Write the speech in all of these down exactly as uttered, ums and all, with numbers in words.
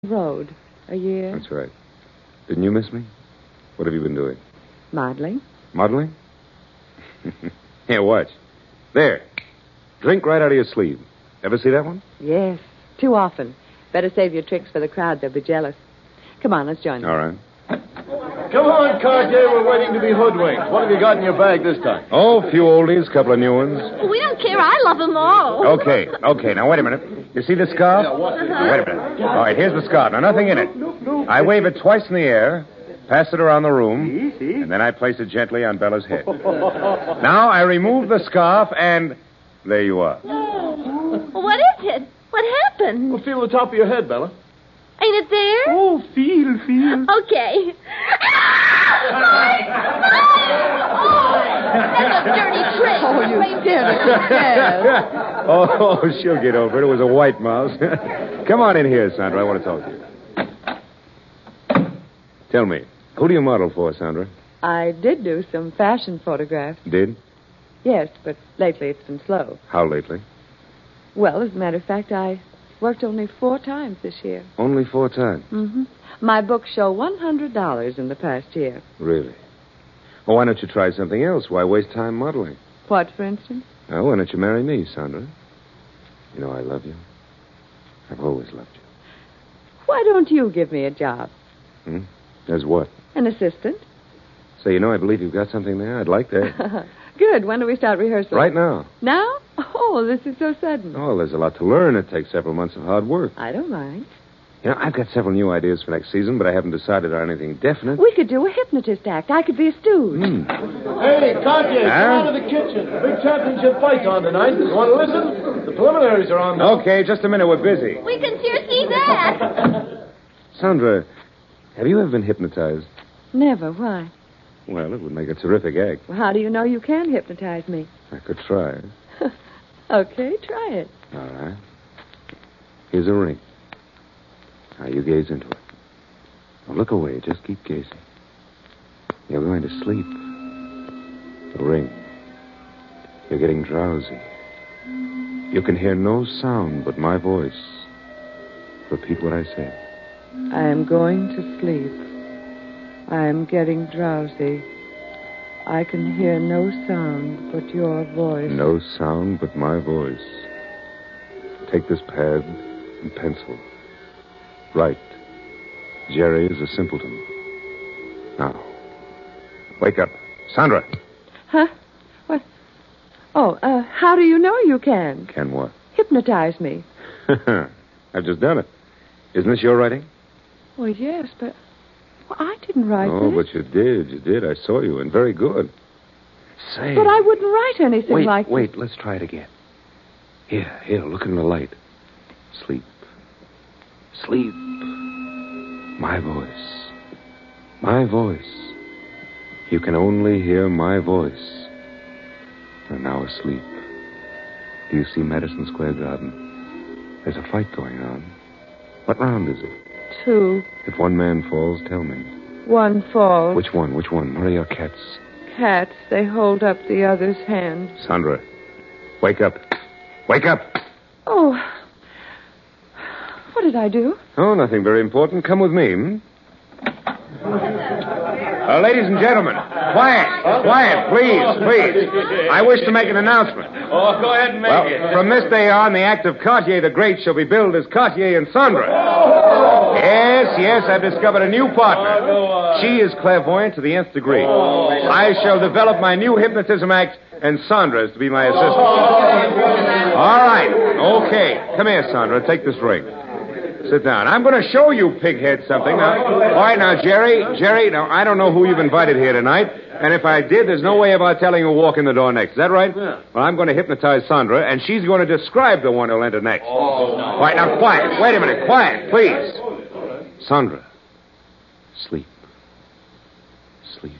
Road. A year. That's right. Didn't you miss me? What have you been doing? Modeling. Modeling? Here, watch. There. Drink right out of your sleeve. Ever see that one? Yes. Too often. Better save your tricks for the crowd. They'll be jealous. Come on, let's join them. All right. Come on, Cartier. We're waiting to be hoodwinked. What have you got in your bag this time? Oh, a few oldies, a couple of new ones. We don't care. I love them all. Okay, okay. Now, wait a minute. You see the scarf? Yeah, what's it? Now, wait a minute. All right, here's the scarf. Now, nothing in it. I wave it twice in the air, pass it around the room, and then I place it gently on Bella's head. Now, I remove the scarf, and there you are. What is it? What happened? Well, feel the top of your head, Bella. Ain't it there? Oh, feel, feel. Okay. That's a dirty trick. Oh, you did it. Yes. Oh, she'll get over it. It was a white mouse. Come on in here, Sandra. I want to talk to you. Tell me, who do you model for, Sandra? I did do some fashion photographs. Did? Yes, but lately it's been slow. How lately? Well, as a matter of fact, I worked only four times this year. Only four times. Mm-hmm. My books show one hundred dollars in the past year. Really? Well, why don't you try something else? Why waste time modeling? What, for instance? Well, why don't you marry me, Sandra? You know I love you. I've always loved you. Why don't you give me a job? Hmm? As what? An assistant? Say, you know, I believe you've got something there. I'd like that. Good. When do we start rehearsal? Right now. Now? Oh, this is so sudden. Oh, there's a lot to learn. It takes several months of hard work. I don't mind. You know, I've got several new ideas for next season, but I haven't decided on anything definite. We could do a hypnotist act. I could be a stooge. Hmm. Hey, Cartier, Huh? come out of the kitchen. The big championship fight's on tonight. You want to listen? The preliminaries are on now. Okay, just a minute. We're busy. We can sure see that. Sandra, have you ever been hypnotized? Never. Why? Well, it would make a terrific act. Well, how do you know you can hypnotize me? I could try. Okay, try it. All right. Here's a ring. Now, you gaze into it. Now, look away. Just keep gazing. You're going to sleep. The ring. You're getting drowsy. You can hear no sound but my voice. Repeat what I say. I am going to sleep. I am getting drowsy. I can hear no sound but your voice. No sound but my voice. Take this pad and pencil. Write. Jerry is a simpleton. Now, wake up. Sandra. Huh? What? Oh, uh, how do you know you can? Can what? Hypnotize me. I've just done it. Isn't this your writing? Well, yes, but well, I didn't write Oh, this. but you did. You did. I saw you, and very good. Say. But I wouldn't write anything wait, like wait. Let's try it again. Here, here. Look in the light. Sleep. Sleep. My voice. My voice. You can only hear my voice. You're now asleep. Do you see Madison Square Garden? There's a fight going on. What round is it? this. Two. If one man falls, tell me. One falls. Which one? Which one? Murray or Katz? Cats, they hold up the other's hand. Sandra, wake up. Wake up. Oh. What did I do? Oh, nothing very important. Come with me, hmm? Uh, ladies and gentlemen, quiet, quiet, please, please. I wish to make an announcement. Oh, go ahead and make Well, it. from this day on, the act of Cartier the Great shall be billed as Cartier and Sandra. Yes, yes, I've discovered a new partner. She is clairvoyant to the nth degree. I shall develop my new hypnotism act, and Sandra is to be my assistant. All right, okay. Come here, Sandra. Take this ring. Sit down. I'm going to show you, pighead, something. Now, all right, now, Jerry, Jerry, now, I don't know who you've invited here tonight, and if I did, there's no way of our telling who'll walk in the door next. Is that right? Yeah. Well, I'm going to hypnotize Sandra, and she's going to describe the one who'll enter next. Oh, All right, now, quiet. Wait a minute. Quiet, please. Sandra, sleep. Sleep.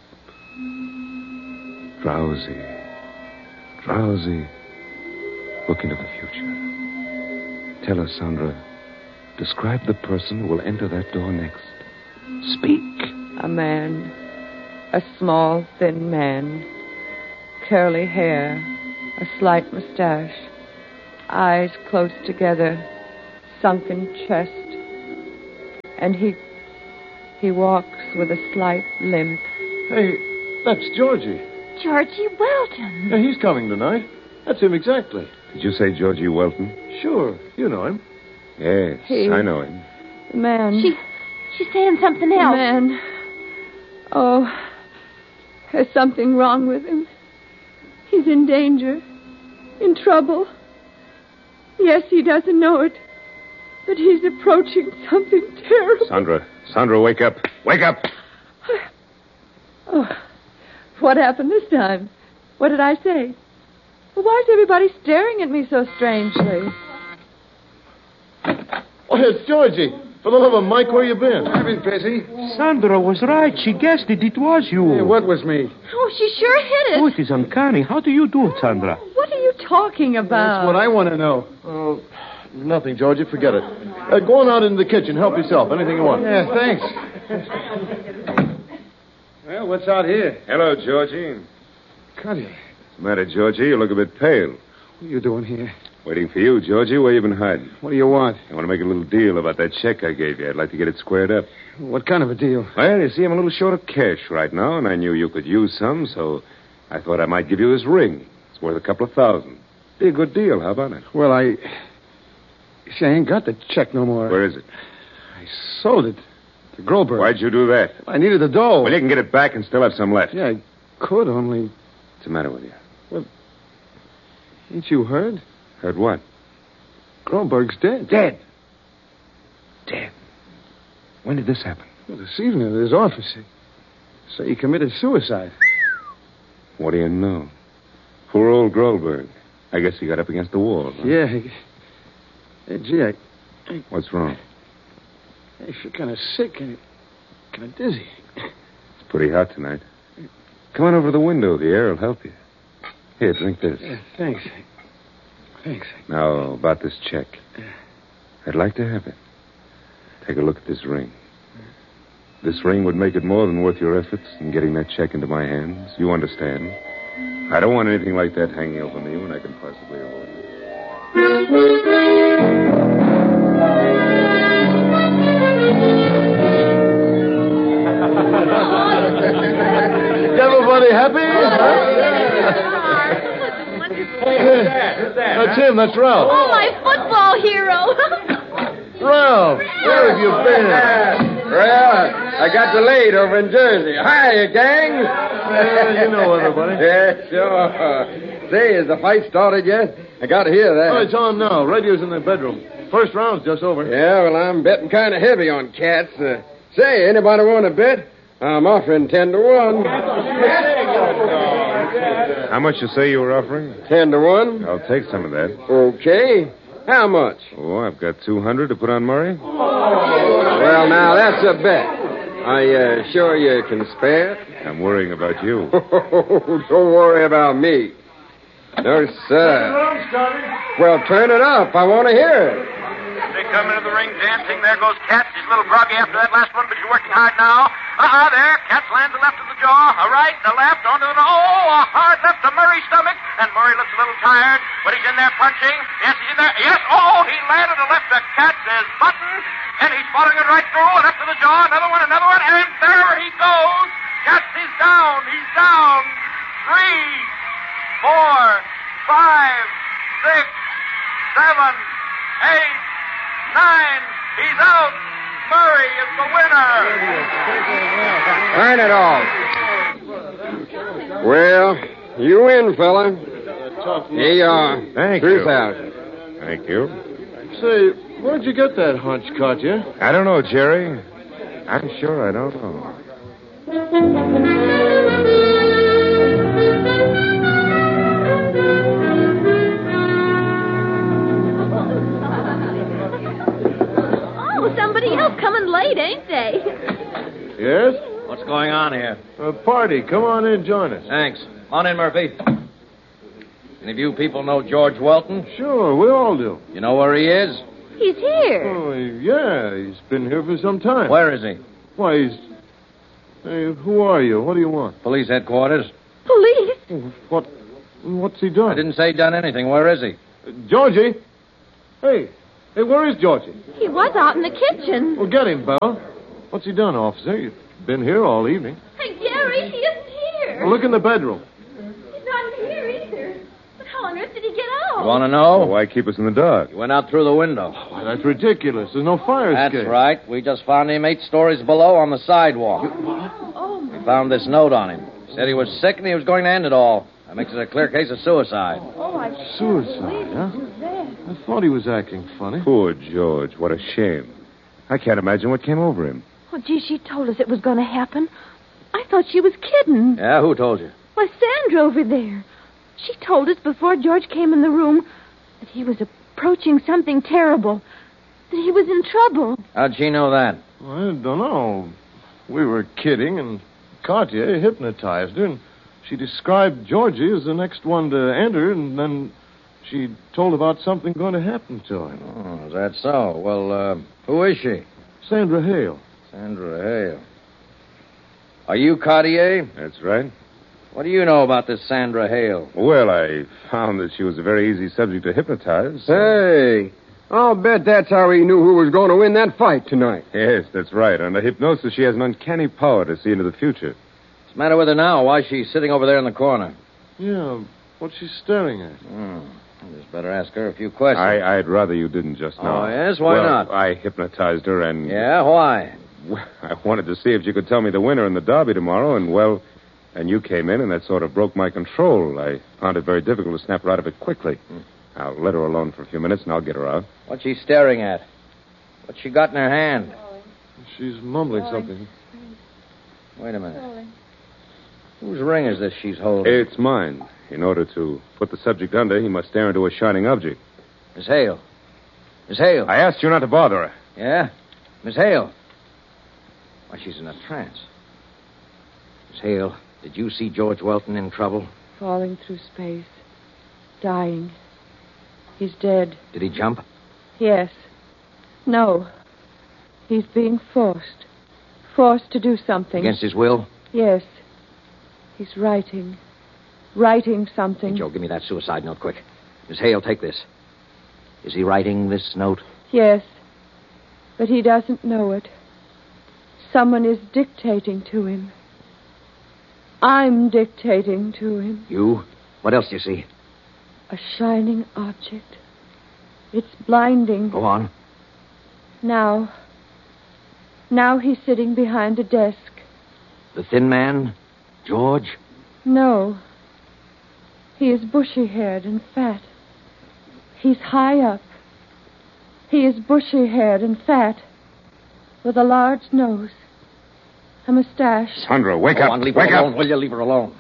Drowsy. Drowsy. Look into the future. Tell us, Sandra, describe the person who will enter that door next. Speak. A man. A small, thin man. Curly hair. A slight mustache. Eyes close together. Sunken chest. And he... he walks with a slight limp. Hey, that's Georgie. Georgie Welton. Yeah, he's coming tonight. That's him exactly. Did you say Georgie Welton? Sure, you know him. Yes, He- I know him. The man... She, she's saying something The else. man... Oh, there's something wrong with him. He's in danger. In trouble. Yes, he doesn't know it. But he's approaching something terrible. Sandra, Sandra, wake up. Wake up! Oh, what happened this time? What did I say? Well, why is everybody staring at me so strangely? Oh, it's Georgie. For the love of Mike, where you been? I've been busy. Sandra was right. She guessed it. It was you. Hey, what was me? Oh, she sure hit Oh, it. it is uncanny. How do you do it, Sandra? What are you talking about? That's what I want to know. Oh, nothing, Georgie. Forget it. Uh, go on out into the kitchen. Help yourself. Anything you want. Yeah, thanks. Well, what's out here? Hello, Georgie. Cuddy, What's the matter, Georgie? You look a bit pale. what are you doing here? Waiting for you, Georgie. Where you been hiding? What do you want? I want to make a little deal about that check I gave you. I'd like to get it squared up. What kind of a deal? Well, you see, I'm a little short of cash right now, and I knew you could use some, so I thought I might give you this ring. It's worth a couple of thousand. Be a good deal. How about it? Well, I... See, I ain't got the check no more. Where is it? I sold it to Groberg. Why'd you do that? I needed the dough. Well, you can get it back and still have some left. Yeah, I could, only... What's the matter with you? Ain't you heard? Heard what? Groberg's dead. Dead. Dead. When did this happen? Well, this evening at his office. He say he committed suicide. What do you know? Poor old Groberg. I guess he got up against the wall. Huh? Yeah. He... Hey, gee, I... What's wrong? I feel kind of sick and kind of dizzy. It's pretty hot tonight. Come on over to the window. The air will help you. Here, drink this. Yeah, thanks. Thanks. Now, about this check. I'd like to have it. Take a look at this ring. This ring would make it more than worth your efforts in getting that check into my hands. You understand? I don't want anything like that hanging over me when I can possibly avoid it. Everybody happy? That's him. That's Ralph. Oh, my football hero. Ralph, where have you been? Well, I got delayed over in Jersey. Hi, gang. Yeah, you know everybody. Yeah, sure. Say, has the fight started yet? I got to hear that. Oh, it's on now. Radio's in the bedroom. First round's just over. Yeah, well, I'm betting kind of heavy on cats. Uh, say, anybody want to bet? I'm offering ten to one. How much you say you were offering? Ten to one? I'll take some of that. Okay. How much? Oh, I've got two hundred to put on Murray. Well, now, that's a bet. Are you sure you can spare it? I'm worrying about you. Don't worry about me. No, sir. Well, turn it up. I want to hear it. They come into the ring dancing. There goes Katz. He's a little groggy after that last one, but he's working hard now. Uh-uh, there. Katz lands a left to the jaw. A right, a left, onto the... Oh, a hard left to Murray's stomach. And Murray looks a little tired, but he's in there punching. Yes, he's in there. Yes, oh, he landed a left to Katz's button. And he's following it right through. And up to the jaw. Another one, another one. And there he goes. Katz is down. He's down. Three, four, five, six, seven, eight, nine. He's out. Murray is the winner. Turn it off. Well, you win, fella. Here you are. Thank Truth you. out. Thank you. Say, where'd you get that hunch, Katya? I don't know, Jerry. I'm sure I don't know. Oh, somebody else coming late, ain't they? Yes? What's going on here? A party. Come on in, join us. Thanks. On in, Murphy. Any of you people know George Welton? Sure, we all do. You know where he is? He's here. Oh, yeah, he's been here for some time. Where is he? Why, he's... Hey, who are you? What do you want? Police headquarters. Police? What... What's he done? I didn't say done anything. Where is he? Uh, Georgie! Hey, Hey, where is Georgie? He was out in the kitchen. Well, get him, Belle. What's he done, officer? You've been here all evening. Hey, Gary, he isn't here. Well, look in the bedroom. He's not here either. But how on earth did he get out? You want to know? Well, why keep us in the dark? He went out through the window. Why, that's ridiculous. There's no fire That's escape. right. We just found him eight stories below on the sidewalk. Oh, my. We found this note on him. Said he was sick and he was going to end it all. That makes it a clear case of suicide. Oh, I Suicide, huh? I thought he was acting funny. Poor George. What a shame. I can't imagine what came over him. Oh, gee, she told us it was going to happen. I thought she was kidding. Yeah, who told you? Why, Sandra over there. She told us before George came in the room that he was approaching something terrible, that he was in trouble. How'd she know that? Well, I don't know. We were kidding, and Cartier hypnotized her, and she described Georgie as the next one to enter, and then she told about something going to happen to him. Oh, is that so? Well, uh, who is she? Sandra Hale. Sandra Hale. Are you Cartier? That's right. What do you know about this Sandra Hale? Well, I found that she was a very easy subject to hypnotize. Hey, I'll bet that's how he knew who was going to win that fight tonight. Yes, that's right. Under hypnosis, she has an uncanny power to see into the future. What's the matter with her now? Why is she sitting over there in the corner? Yeah, what's she staring at? Hmm. I just better ask her a few questions. I, I'd rather you didn't just now. Oh, yes? Why well, not? I hypnotized her and... Yeah, why? Well, I wanted to see if she could tell me the winner in the derby tomorrow, and, well, and you came in, and that sort of broke my control. I found it very difficult to snap her out of it quickly. Hmm. I'll let her alone for a few minutes, and I'll get her out. What's she staring at? What's she got in her hand? She's mumbling something. Wait a minute. Whose ring is this she's holding? It's mine. In order to put the subject under, he must stare into a shining object. Miss Hale. Miss Hale. I asked you not to bother her. Yeah? Miss Hale. Why, she's in a trance. Miss Hale, did you see George Welton in trouble? Falling through space. Dying. He's dead. Did he jump? Yes. No. He's being forced. Forced to do something. Against his will? Yes. He's writing. Writing something. Hey, Joe, give me that suicide note, quick. Miss Hale, take this. Is he writing this note? Yes. But he doesn't know it. Someone is dictating to him. I'm dictating to him. You? What else do you see? A shining object. It's blinding. Go on. Now. Now he's sitting behind a desk. The thin man? George? No. He is bushy-haired and fat. He's high up. He is bushy-haired and fat, with a large nose, a mustache. Sandra, wake Go up. on, leave wake her alone. up. Will you leave her alone?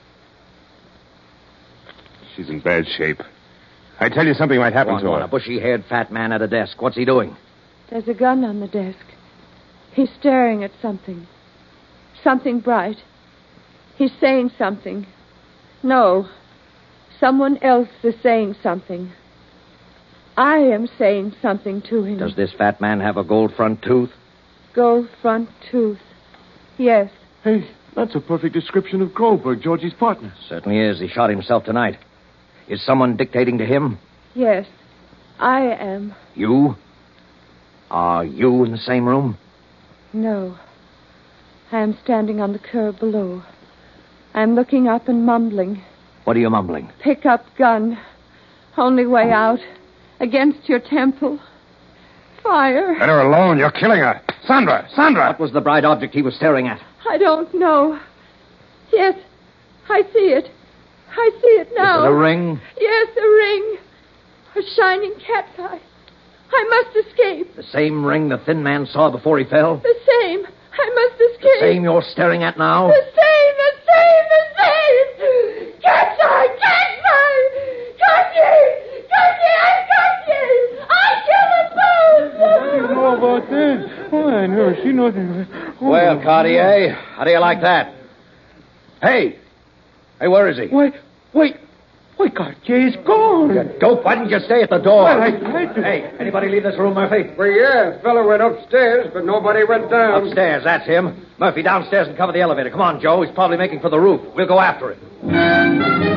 She's in bad shape. I tell you, something might happen Go on, to go her. on. A bushy-haired fat man at a desk. What's he doing? There's a gun on the desk. He's staring at something. Something bright. He's saying something. No. Someone else is saying something. I am saying something to him. Does this fat man have a gold front tooth? Gold front tooth. Yes. Hey, that's a perfect description of Goldberg, Georgie's partner. Certainly is. He shot himself tonight. Is someone dictating to him? Yes. I am. You? Are you in the same room? No. I am standing on the curb below. I am looking up and mumbling. What are you mumbling? Pick up gun. Only way out. Against your temple. Fire. Let her alone. You're killing her. Sandra! Sandra! What was the bright object he was staring at? I don't know. Yes, I see it. I see it now. Is it a ring? Yes, a ring. A shining cat's eye. I must escape. The same ring the thin man saw before he fell? The same. I must escape. The same you're staring at now? The same, the same, the same. Cat's eye, cat's eye. Cartier, Cartier, I got you. I killed them both. I don't know about that. Oh, I never seen nothing. Oh. Well, Cartier, how do you like that? Hey! Hey, where is he? Wait, wait. Why, Cartier's gone. You dope, why didn't you stay at the door? Well, I tried to. Hey, anybody leave this room, Murphy? Well, yeah, fellow went upstairs, but nobody went down. Upstairs, that's him. Murphy, downstairs and cover the elevator. Come on, Joe. He's probably making for the roof. We'll go after him.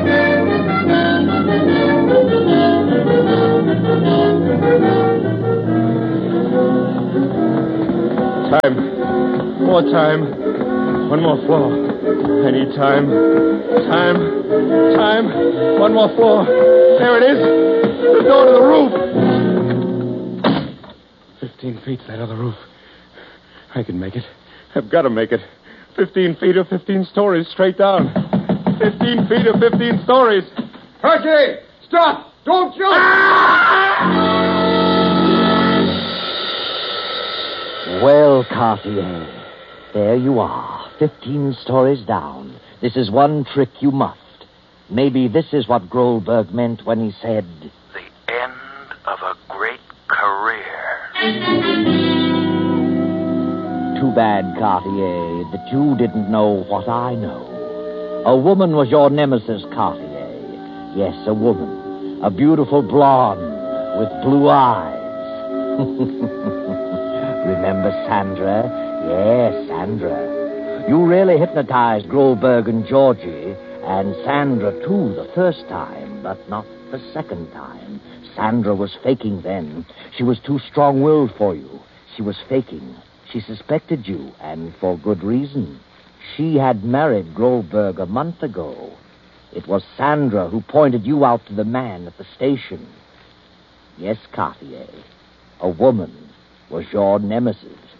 Time. More time. One more floor. I need time. Time. Time. One more floor. There it is. The door to the roof. Fifteen feet to that other roof. I can make it. I've got to make it. Fifteen feet or fifteen stories straight down. Fifteen feet or fifteen stories. Cartier! Stop! Don't jump! Well, Cartier, there you are, fifteen stories down. This is one trick you must. Maybe this is what Goldberg meant when he said... The end of a great career. Too bad, Cartier, that you didn't know what I know. A woman was your nemesis, Cartier. Yes, a woman. A beautiful blonde with blue eyes. Remember Sandra? Yes, Sandra. You really hypnotized Goldberg and Georgie, and Sandra, too, the first time, but not the second time. Sandra was faking then. She was too strong-willed for you. She was faking. She suspected you, and for good reason. She had married Goldberg a month ago. It was Sandra who pointed you out to the man at the station. Yes, Cartier, a woman was your nemesis.